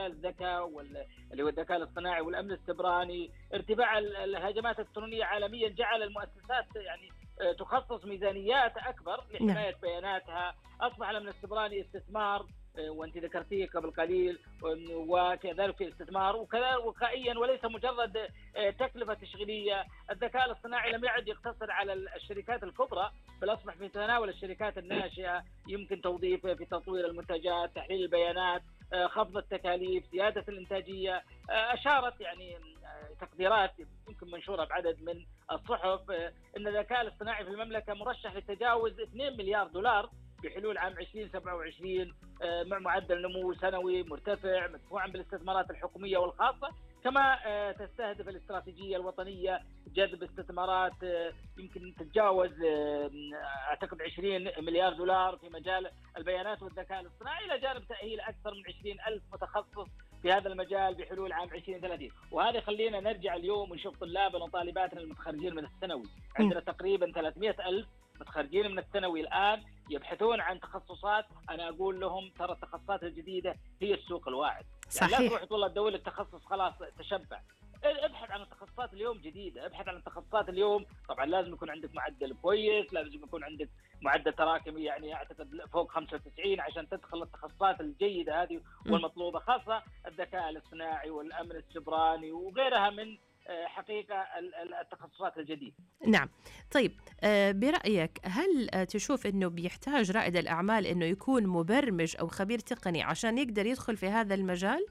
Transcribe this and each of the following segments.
استغلال الذكاء اللي هو الذكاء الاصطناعي والأمن السيبراني، ارتفاع الهجمات الإلكترونية عالميا جعل المؤسسات يعني تخصص ميزانيات أكبر لحماية بياناتها. أصبح الأمن السيبراني استثمار، وأنت ذكرتيه قبل قليل، وكذلك استثمار وكذلك وقائيا وليس مجرد تكلفة تشغيلية. الذكاء الاصطناعي لم يعد يقتصر على الشركات الكبرى، بل أصبح في تناول الشركات الناشئة، يمكن توظيفه في تطوير المنتجات، تحليل البيانات، خفض التكاليف، زيادة الإنتاجية. أشارت يعني تقديرات يمكن منشورة بعدد من الصحف أن الذكاء الاصطناعي في المملكة مرشح لتجاوز 2 مليار دولار بحلول عام 2027، مع معدل نمو سنوي مرتفع مدفوعا بالاستثمارات الحكومية والخاصة. كما تستهدف الاستراتيجية الوطنية جذب استثمارات يمكن تتجاوز أعتقد 20 مليار دولار في مجال البيانات والذكاء الاصطناعي، إلى جانب تأهيل أكثر من 20,000 متخصص في هذا المجال بحلول عام 2030. وهذا خلينا نرجع اليوم ونشوف طلابنا وطالباتنا المتخرجين من الثانوي. عندنا تقريبا 300,000 متخرجين من الثانوي الآن يبحثون عن تخصصات. أنا أقول لهم ترى التخصصات الجديدة هي السوق الواعد. صحيح. يعني لا تروح تقول الدولة التخصص خلاص تشبع. ابحث عن التخصصات اليوم جديدة، ابحث عن التخصصات اليوم. طبعا لازم يكون عندك معدل كويس، لازم يكون عندك معدل تراكمي يعني أعتقد فوق 95 عشان تدخل التخصصات الجيدة هذه والمطلوبة، خاصة الذكاء الاصطناعي والأمن السيبراني وغيرها من حقيقة التخصصات الجديدة. نعم. طيب برأيك هل تشوف أنه بيحتاج رائد الأعمال أنه يكون مبرمج أو خبير تقني عشان يقدر يدخل في هذا المجال؟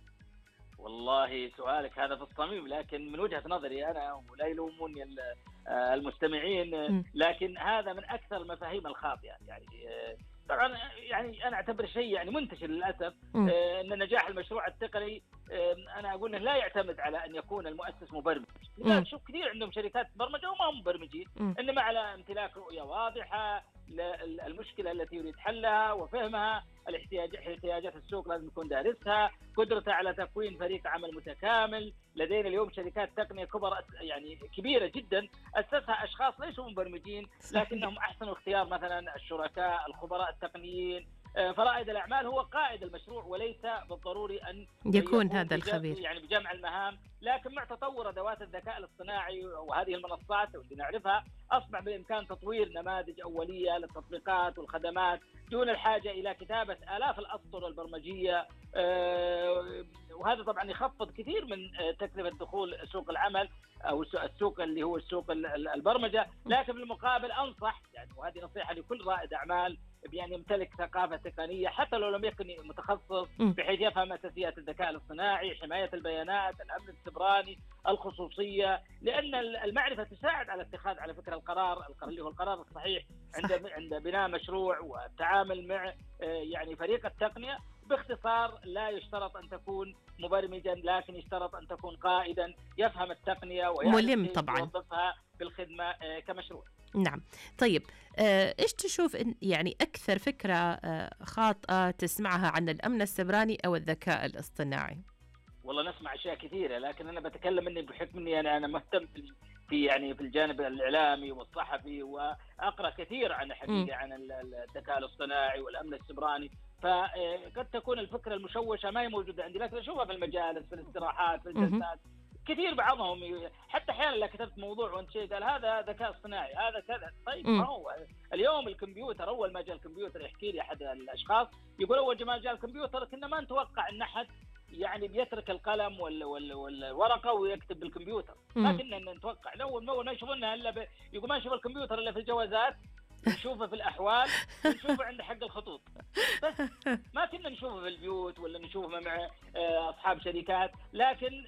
والله سؤالك هذا في الصميم، لكن من وجهة نظري أنا ولا يلوموني المستمعين، لكن هذا من أكثر المفاهيم الخاطئة. يعني طبعا يعني أنا أعتبر شيء يعني منتشر للأسف أن نجاح المشروع التقني أنا أقول أنه لا يعتمد على أن يكون المؤسس مبرمج. لا، شوف كثير عندهم شركات برمجة وما هم مبرمجين، إنما على امتلاك رؤية واضحة للمشكلة التي يريد حلها وفهمها، احتياجات السوق لازم يكون دارسها، قدرته على تكوين فريق عمل متكامل. لدينا اليوم شركات تقنية يعني كبيرة جدا أسسها أشخاص ليسوا مبرمجين، لكنهم أحسنوا اختيار مثلا الشركاء الخبراء التقنيين. فرائد الأعمال هو قائد المشروع وليس بالضروري أن يكون هذا الخبير يعني بجمع المهام. لكن مع تطور أدوات الذكاء الاصطناعي وهذه المنصات واللي نعرفها، أصبح بإمكان تطوير نماذج أولية للتطبيقات والخدمات دون الحاجة إلى كتابة آلاف الأسطر البرمجية. وهذا طبعا يخفض كثير من تكلفة دخول سوق العمل أو السوق اللي هو السوق البرمجة. لكن بالمقابل أنصح يعني، وهذه نصيحة لكل رائد أعمال، بأن يمتلك ثقافة تقنية حتى لو لم يكن متخصص، بحيث يفهم أساسيات الذكاء الاصطناعي، حماية البيانات، الأمن السيبراني، الخصوصية. لأن المعرفة تساعد على اتخاذ على فكرة القرار اللي هو القرار الصحيح عند بناء مشروع والتعامل مع يعني فريق التقنية. باختصار لا يشترط أن تكون مبرمجا، لكن يشترط أن تكون قائدا يفهم التقنية ملم طبعا يوظفها بالخدمة كمشروع. نعم. طيب إيش تشوف يعني أكثر فكرة خاطئة تسمعها عن الأمن السيبراني أو الذكاء الاصطناعي؟ والله نسمع أشياء كثيرة، لكن أنا بتكلم إني بحكم إني أنا مهتم في الجانب الإعلامي والصحفي، وأقرأ كثير عن حقيقة عن الذكاء الاصطناعي والأمن السيبراني. فقد تكون الفكرة المشوشة ما هي موجودة عندي، لكن أشوفها في المجالس، في الاستراحات، في الجلسات كثير. بعضهم حتى أحيانا لو كتبت موضوع وانت شيء قال هذا ذكاء اصطناعي هذا كذا. طيب ما هو اليوم الكمبيوتر، أول ما جاء الكمبيوتر يحكي لي أحد الأشخاص يقول أول ما جاء الكمبيوتر كنا ما نتوقع أن أحد يعني بيترك القلم والورقة ويكتب بالكمبيوتر. ما كنا نتوقع. أول ما يشوفونها إلا يقول ما نشوف الكمبيوتر إلا في الجوازات، نشوفه في الأحوال، نشوفه عند حق الخطوط، بس ما كنا نشوفه في البيوت ولا نشوفه مع أصحاب شركات. لكن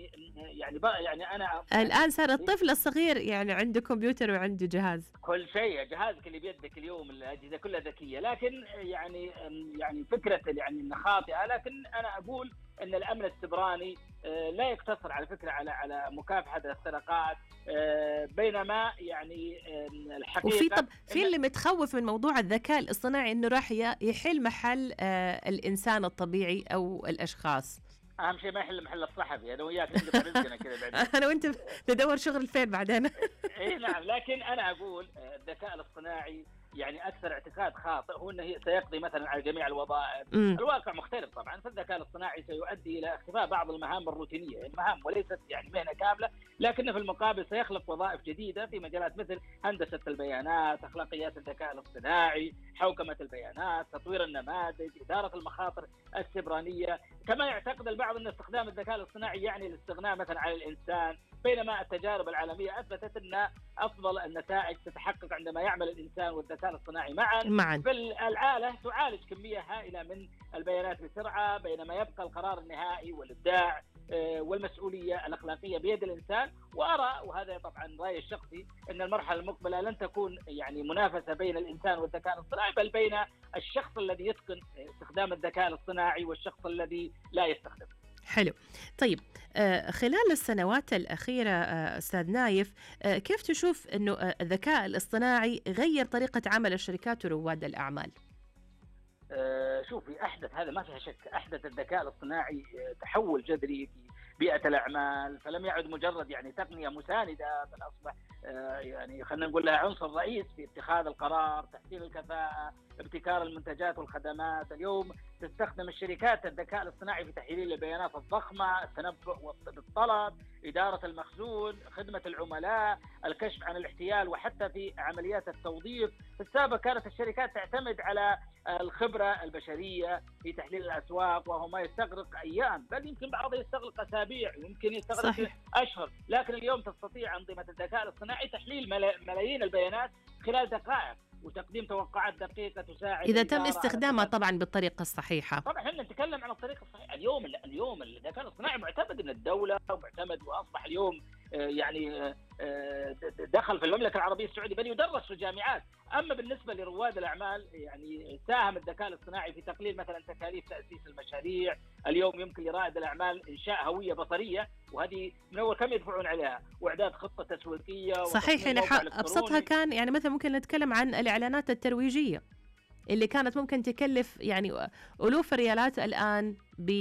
يعني أنا الآن صار الطفل الصغير يعني عنده كمبيوتر وعنده جهاز، كل شيء جهازك اللي بيدك اليوم الأجهزة كلها ذكية. لكن يعني فكرة يعني خاطئة. لكن أنا أقول أن الأمن السيبراني لا يقتصر على فكرة على مكافحة السرقات، بينما يعني الحقيقة في اللي متخوف من موضوع الذكاء الاصطناعي إنه راح يحل محل الإنسان الطبيعي أو الأشخاص. أهم شيء ما يحل محل الصحفي. أنا وياك نقطع رزقنا كذا بعدين. أنا وأنت ندور شغل فين بعدين. إيه نعم. لكن أنا أقول الذكاء الاصطناعي يعني اكثر اعتقاد خاطئ هو انه سيقضي مثلا على جميع الوظائف. الواقع مختلف طبعا، فالذكاء الاصطناعي سيؤدي الى اختفاء بعض المهام الروتينيه، يعني مهام وليست يعني مهنه كامله، لكنه في المقابل سيخلق وظائف جديده في مجالات مثل هندسه البيانات، اخلاقيات الذكاء الاصطناعي، حوكمه البيانات، تطوير النماذج، اداره المخاطر السبرانيه. كما يعتقد البعض ان استخدام الذكاء الاصطناعي يعني الاستغناء مثلا عن الانسان، بينما التجارب العالمية أثبتت أن أفضل النتائج تتحقق عندما يعمل الإنسان والذكاء الاصطناعي معا. فالآلة تعالج كمية هائلة من البيانات بسرعة، بينما يبقى القرار النهائي والإبداع والمسؤولية الأخلاقية بيد الإنسان. وأرى، وهذا طبعا رأيي الشخصي، أن المرحلة المقبلة لن تكون يعني منافسة بين الإنسان والذكاء الاصطناعي، بل بين الشخص الذي يتقن استخدام الذكاء الاصطناعي والشخص الذي لا يستخدمه. حلو. طيب، خلال السنوات الأخيرة أستاذ نايف، كيف تشوف أنه الذكاء الاصطناعي غير طريقة عمل الشركات ورواد الأعمال؟ شوفي، أحدث، هذا ما فيها شك، أحدث الذكاء الاصطناعي تحول جذري في بيئة الأعمال، فلم يعد مجرد يعني تقنية مساندة، بل أصبح يعني خلينا نقول لها عنصر رئيس في اتخاذ القرار، تحسين الكفاءة، ابتكار المنتجات والخدمات. اليوم تستخدم الشركات الذكاء الاصطناعي في تحليل البيانات الضخمة، التنبؤ بالطلب، إدارة المخزون، خدمة العملاء، الكشف عن الاحتيال، وحتى في عمليات التوظيف. في السابق كانت الشركات تعتمد على الخبرة البشرية في تحليل الأسواق، وهو ما يستغرق أيام، بل يمكن بعضها يستغرق أسابيع، يمكن يستغرق أشهر. لكن اليوم تستطيع أنظمة الذكاء الاصطناعي تحليل ملايين البيانات خلال دقائق، وتقديم توقعات دقيقة تساعد إذا تم استخدامها طبعا بالطريقة الصحيحة. طبعا احنا نتكلم عن الطريقة الصحيحة. اليوم الذكاء الاصطناعي معتمد من الدولة، ومعتمد وأصبح اليوم يعني دخل في المملكة العربية السعودية، بل يدرس في الجامعات. أما بالنسبة لرواد الأعمال، يعني ساهم الذكاء الاصطناعي في تقليل مثلا تكاليف تأسيس المشاريع. اليوم يمكن لرائد الأعمال إنشاء هوية بصرية، وهذه من أول كم يدفعون عليها، وإعداد خطة تسويقية. صحيح، يعني أبسطها كان يعني مثلا ممكن نتكلم عن الإعلانات الترويجية اللي كانت ممكن تكلف يعني ألوف الريالات، الآن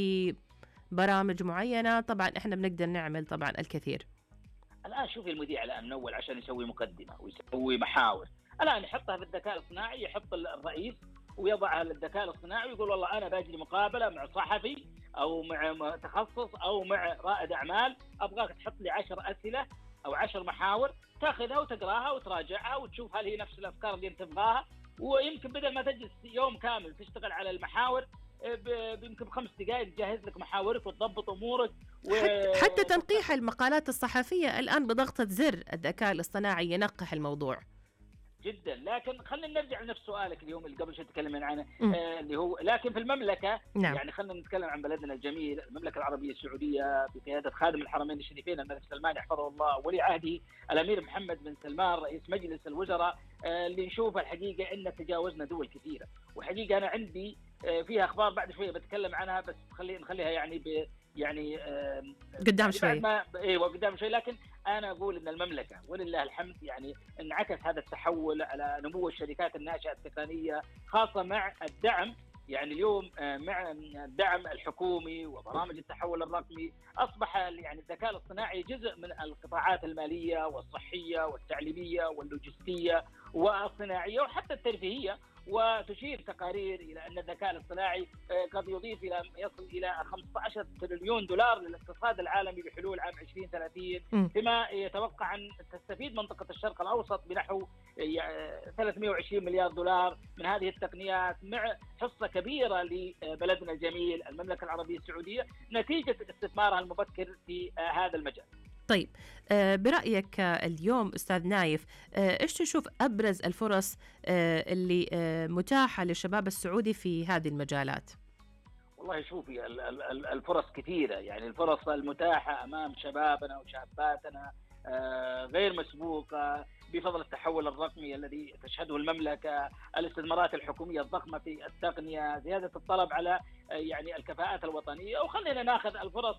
ببرامج معينة طبعا إحنا بنقدر نعمل طبعا الكثير. الآن شوفي المذيع الآن من أول عشان يسوي مقدمة ويسوي محاور، الآن يحطها في الذكاء الاصطناعي، يحط الرئيس ويضعها للذكاء الاصطناعي ويقول والله أنا باجي لمقابلة مع صحفي أو مع متخصص أو مع رائد أعمال، أبغاك تحط لي 10 أسئلة أو 10 محاور، تاخذها وتقراها وتراجعها وتشوف هل هي نفس الأفكار اللي أنت تبغاها. ويمكن بدل ما تجلس يوم كامل تشتغل على المحاور، يمكن ب5 دقائق تجهز لك محاورك وتضبط امورك. حتى تنقيح المقالات الصحفيه الان بضغطه زر الذكاء الاصطناعي ينقح الموضوع جدا. لكن خلينا نرجع لنفس سؤالك اليوم اللي قبل شوي تكلمنا عنه، اللي هو لكن في المملكه، نعم. يعني خلينا نتكلم عن بلدنا الجميل، المملكه العربيه السعوديه بقياده خادم الحرمين الشريفين الملك سلمان يحفظه الله، ولي عهده الامير محمد بن سلمان رئيس مجلس الوزراء، اللي نشوف الحقيقه ان تجاوزنا دول كثيره. وحقيقه انا عندي فيها اخبار بعد شويه بتكلم عنها، بس نخليها يعني قدام شوي. ايوه قدام شوي. لكن انا اقول ان المملكه ولله الحمد يعني انعكس هذا التحول على نمو الشركات الناشئه التقنيه، خاصه مع الدعم. يعني اليوم مع الدعم الحكومي وبرامج التحول الرقمي، اصبح يعني الذكاء الاصطناعي جزء من القطاعات الماليه والصحيه والتعليميه واللوجستيه والصناعيه وحتى الترفيهيه. وتشير تقارير إلى أن الذكاء الاصطناعي قد يضيف يصل إلى 15 تريليون دولار للاقتصاد العالمي بحلول عام 2030، فيما يتوقع أن تستفيد منطقة الشرق الأوسط بنحو 320 مليار دولار من هذه التقنيات، مع حصة كبيرة لبلدنا الجميل المملكة العربية السعودية نتيجة استثمارها المبكر في هذا المجال. طيب، برأيك اليوم أستاذ نايف، إيش تشوف أبرز الفرص اللي متاحة للشباب السعودي في هذه المجالات؟ والله شوفي، الفرص كثيرة، يعني الفرص المتاحة أمام شبابنا وشاباتنا غير مسبوقة بفضل التحول الرقمي الذي تشهده المملكة، الاستثمارات الحكومية الضخمة في التقنية، زيادة الطلب على يعني الكفاءات الوطنية. وخلينا ناخذ الفرص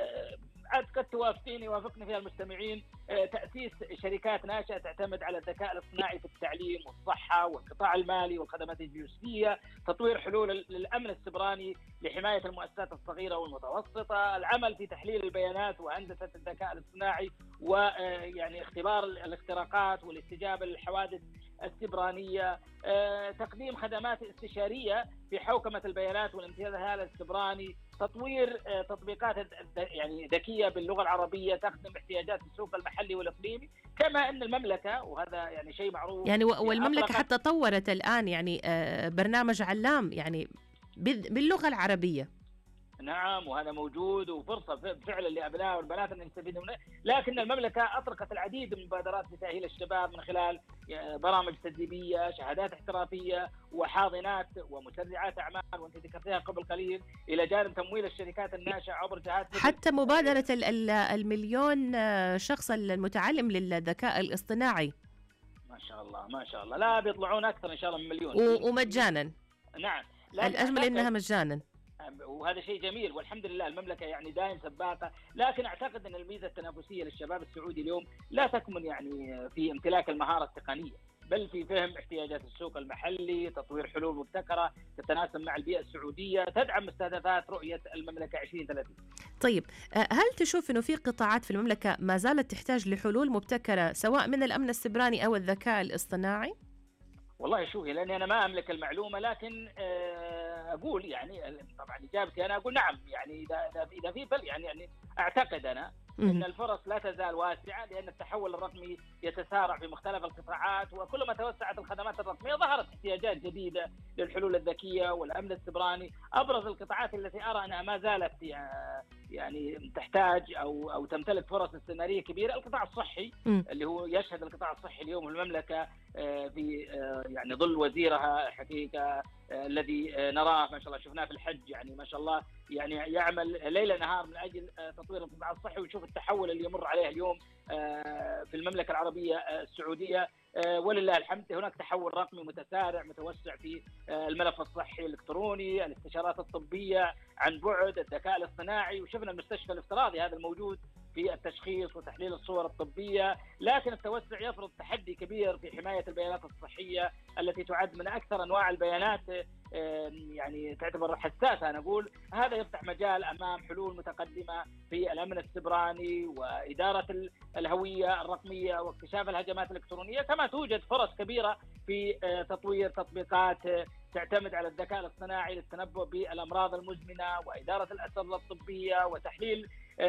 قد يوافقني فيها المستمعين، تأسيس شركات ناشئة تعتمد على الذكاء الاصطناعي في التعليم والصحة والقطاع المالي والخدمات الجيوسفية، تطوير حلول للأمن السبراني لحماية المؤسسات الصغيرة والمتوسطة، العمل في تحليل البيانات وهندسة الذكاء الاصطناعي، ويعني اختبار الاختراقات والاستجابة للحوادث السبرانية، تقديم خدمات استشارية في حوكمة البيانات والامتياز السبراني، تطوير تطبيقات يعني ذكية باللغة العربية تخدم احتياجات السوق المحلي والإقليمي. كما أن المملكة، وهذا يعني شيء معروف، يعني والمملكة حتى طورت الآن يعني برنامج علام يعني باللغة العربية. نعم، وهذا موجود وفرصة فعلا لأبناء والبنات أن يستفيدوا منه. لكن المملكة أطلقت العديد من المبادرات لتأهيل الشباب من خلال برامج تدريبية، شهادات احترافية، وحاضنات ومسرعات أعمال، وأنت ذكرتها قبل قليل، إلى جانب تمويل الشركات الناشئة عبر جهات حتى مبادرة المليون شخص المتعلم للذكاء الاصطناعي. ما شاء الله ما شاء الله، لا بيطلعون أكثر إن شاء الله من مليون ومجانا. نعم، الأجمل إنها مجانا، وهذا شيء جميل والحمد لله. المملكة يعني دائم سباقة، لكن أعتقد أن الميزة التنافسية للشباب السعودي اليوم لا تكمن يعني في امتلاك المهارة التقنية، بل في فهم احتياجات السوق المحلي، تطوير حلول مبتكرة تتناسب مع البيئة السعودية، تدعم مستهدفات رؤية المملكة 2030. طيب، هل تشوف أنه في قطاعات في المملكة ما زالت تحتاج لحلول مبتكرة سواء من الأمن السبراني أو الذكاء الاصطناعي؟ والله شوفي، لأني أنا ما أملك المعلومة، لكن أقول يعني طبعا إجابتي أنا أقول نعم. يعني إذا في يعني أعتقد أنا أن الفرص لا تزال واسعة، لأن التحول الرقمي يتسارع في مختلف القطاعات، وكلما توسعت الخدمات الرقمية ظهرت احتياجات جديدة للحلول الذكية والأمن السبراني. أبرز القطاعات التي أرى أنها ما زالت يعني تحتاج أو تمتلك فرص استثمارية كبيرة القطاع الصحي، اللي هو يشهد القطاع الصحي اليوم المملكة في يعني ظل وزيرها حقيقة الذي نراه ما شاء الله، شفناه في الحج، يعني ما شاء الله يعني يعمل ليل نهار من أجل تطوير القطاع الصحي، ويشوف التحول اللي يمر عليه اليوم في المملكة العربية السعودية. ولله الحمد هناك تحول رقمي متسارع متوسع في الملف الصحي الإلكتروني، الاستشارات الطبية عن بعد، الذكاء الاصطناعي، وشفنا المستشفى الافتراضي هذا الموجود في التشخيص وتحليل الصور الطبية. لكن التوسع يفرض تحدي كبير في حماية البيانات الصحية التي تعد من أكثر أنواع البيانات يعني تعتبر حساسة. أنا أقول هذا يفتح مجال أمام حلول متقدمة في الأمن السبراني وإدارة الهوية الرقمية واكتشاف الهجمات الإلكترونية. كما توجد فرص كبيرة في تطوير تطبيقات تعتمد على الذكاء الاصطناعي للتنبؤ بالأمراض المزمنة وإدارة الأسرة الطبية وتحليل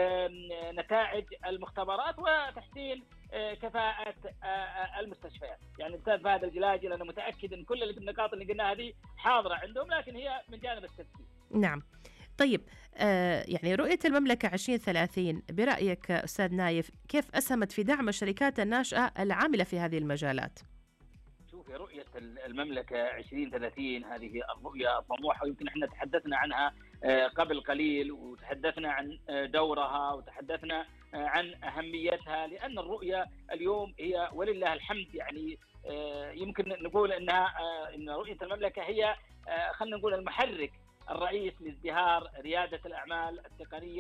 نتائج المختبرات وتحسين كفاءة المستشفيات. يعني أستاذ فهد الجلاجل أنا متأكد أن كل النقاط اللي قلناها هذه حاضرة عندهم، لكن هي من جانب التفكير. نعم. طيب، يعني رؤية المملكة 2030 برأيك أستاذ نايف كيف أسهمت في دعم الشركات الناشئة العاملة في هذه المجالات؟ شوفي، رؤية المملكة 2030 هذه الرؤية الطموحة، ويمكن احنا تحدثنا عنها قبل قليل، وتحدثنا عن دورها وتحدثنا عن أهميتها، لأن الرؤية اليوم هي ولله الحمد يعني يمكن نقول أنها إن رؤية المملكة هي خلينا نقول المحرك الرئيس لازدهار ريادة الأعمال التقنية